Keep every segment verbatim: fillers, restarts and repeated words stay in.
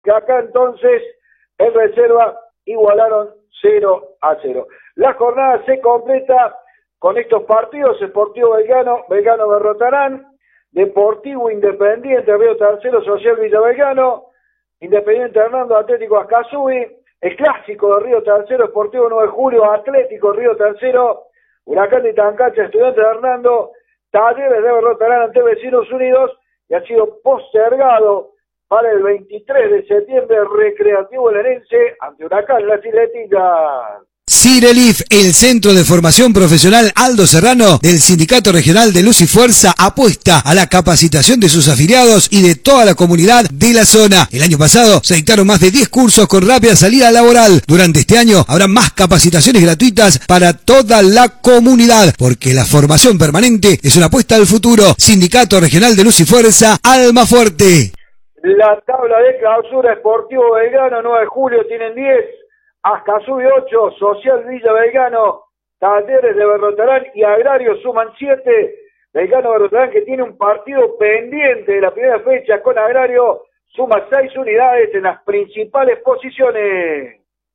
que acá entonces en reserva igualaron cero a cero. La jornada se completa con estos partidos: Sportivo Belgrano, Belgrano Berrotarán, Deportivo Independiente Río Tercero, Social Villa Belgrano, Independiente Hernando, Atlético Ascasubi, el clásico de Río Tercero, Sportivo nueve de julio, Atlético Río Tercero, Huracán de Tancacha, Estudiantes de Hernando, Talleres de Berrotarán ante Vecinos Unidos, y ha sido postergado para el veintitrés de septiembre Recreativo Belenense ante Huracán Las Isletillas. Cirelif, el centro de formación profesional Aldo Serrano del Sindicato Regional de Luz y Fuerza, apuesta a la capacitación de sus afiliados y de toda la comunidad de la zona. El año pasado se dictaron más de diez cursos con rápida salida laboral. Durante este año habrá más capacitaciones gratuitas para toda la comunidad, porque la formación permanente es una apuesta al futuro. Sindicato Regional de Luz y Fuerza, Almafuerte. La tabla de clausura: Sportivo Belgrano nueve de julio tienen diez, Ascasubi ocho, Social Villa Belgrano, Talleres de Berrotarán y Agrario suman siete. Belgrano Berrotarán, que tiene un partido pendiente de la primera fecha con Agrario, suma seis unidades en las principales posiciones.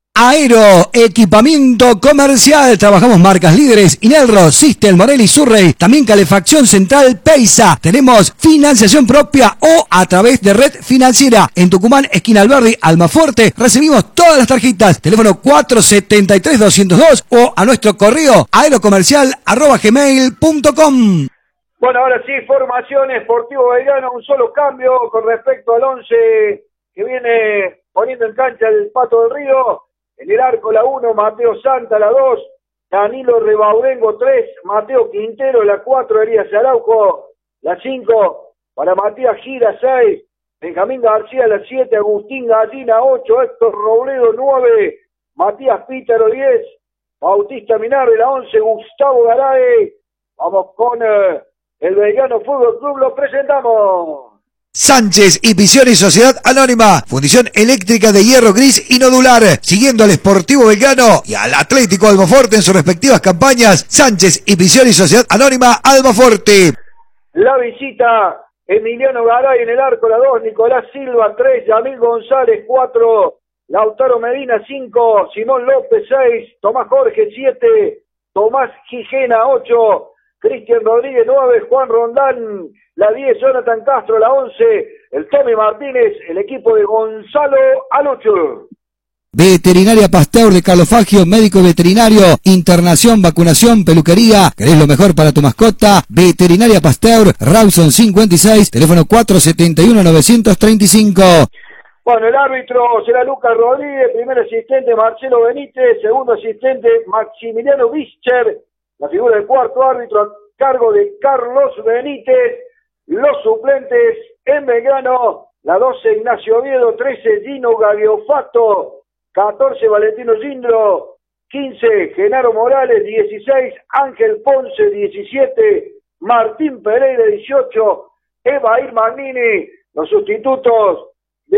Aero, equipamiento comercial. Trabajamos marcas líderes: Inelro, Sistel, Morelli, Surrey. También calefacción central Peisa. Tenemos financiación propia o a través de red financiera. En Tucumán, esquina Alberdi, Almafuerte, recibimos todas las tarjetas. Teléfono cuatro siete tres, dos cero dos o a nuestro correo aerocomercial arroba gmail punto com. Bueno, ahora sí, formación: Sportivo Belgrano, un solo cambio con respecto al once que viene poniendo en cancha el Pato del Río. En el arco la uno, Mateo Santa, la dos, Danilo Rebaudengo, tres, Mateo Quintero, la cuatro, Elías Araujo, la cinco, para Matías Gira, seis, Benjamín García, la siete, Agustín Gallina, ocho, Héctor Robledo, nueve, Matías Pítaro, diez, Bautista Minardi, la once, Gustavo Garay. Vamos con eh, el Belgrano Fútbol Club, lo presentamos. Sánchez y Pisioni Sociedad Anónima, fundición eléctrica de hierro gris y nodular, siguiendo al Sportivo Belgrano y al Atlético Almafuerte en sus respectivas campañas. Sánchez y Pisioni Sociedad Anónima, Almafuerte. La visita: Emiliano Garay en el arco, la dos, Nicolás Silva, tres, Yamil González, cuatro, Lautaro Medina, cinco, Simón López, seis, Tomás Jorge, siete, Tomás Gijena, ocho, Cristian Rodríguez, nueve, Juan Rondán, la diez, Jonathan Castro, la once, el Tommy Martínez, el equipo de Gonzalo Alucho. Veterinaria Pasteur de Carlos Fagio, médico veterinario, internación, vacunación, peluquería. ¿Querés lo mejor para tu mascota? Veterinaria Pasteur, Rawson cincuenta y seis, teléfono cuatro siete uno, nueve tres cinco. Bueno, el árbitro será Lucas Rodríguez, primer asistente Marcelo Benítez, segundo asistente Maximiliano Vischer, la figura del cuarto árbitro a cargo de Carlos Benítez. Los suplentes en Belgrano: la doce, Ignacio Oviedo, trece, Gino Gagliofato, catorce, Valentino Gindro, quince, Genaro Morales, dieciséis, Ángel Ponce, diecisiete, Martín Pereira, dieciocho, Evair Magnini. Los sustitutos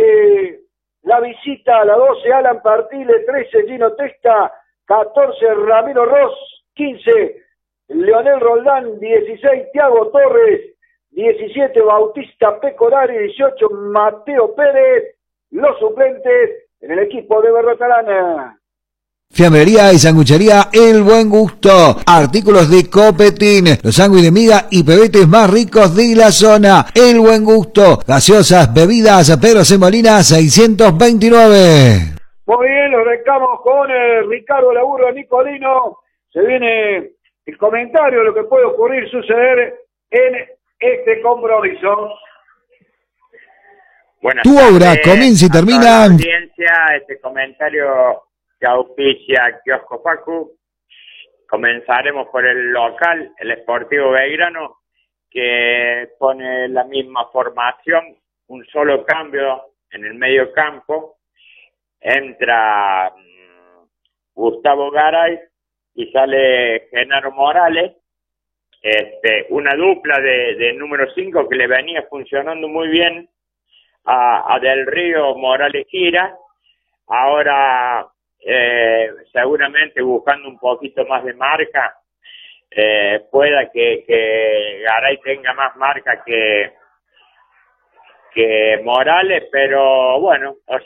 de la visita: la doce, Alan Partile, trece, Gino Testa, catorce, Ramiro Ross, quince, Leonel Roldán, dieciséis, Thiago Torres, diecisiete, Bautista Pecorari, dieciocho, Mateo Pérez. Los suplentes en el equipo de Berrotarán: Fiambrería y sanguchería El Buen Gusto, artículos de Copetín, los sándwiches de miga y pebetes más ricos de la zona. El Buen Gusto, gaseosas, bebidas, Pedro C. Molina seiscientos veintinueve. Muy bien, los recamos con eh, Ricardo Laburro Nicolino. Se viene el comentario de lo que puede ocurrir, suceder en este compromiso. Buenas tu tardes, obra comienza y termina. A toda la audiencia, este comentario que auspicia Kiosco Facu. Comenzaremos por el local, el Sportivo Belgrano, que pone la misma formación, un solo cambio en el medio campo. Entra um, Gustavo Garay y sale Genaro Morales, este, una dupla de, de número cinco que le venía funcionando muy bien a, a Del Río Morales Gira. Ahora eh, seguramente buscando un poquito más de marca, eh, pueda que, que Garay tenga más marca que que Morales, pero bueno, o